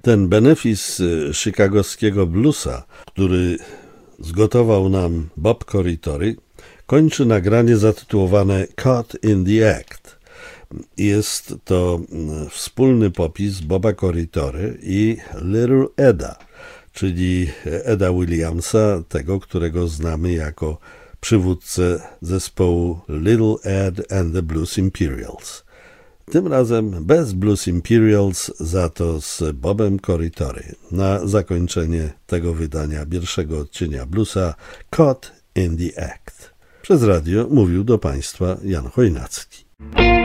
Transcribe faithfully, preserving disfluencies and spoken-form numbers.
Ten benefis chicagowskiego bluesa, który zgotował nam Bob Corritore, kończy nagranie zatytułowane Caught in the Act. Jest to wspólny popis Boba Corritore i Little Eda, czyli Eda Williamsa, tego, którego znamy jako przywódcę zespołu Little Ed and the Blues Imperials. Tym razem bez Blues Imperials, za to z Bobem Corritore. Na zakończenie tego wydania pierwszego odcienia bluesa Caught in the Act. Przez radio mówił do Państwa Jan Chojnacki.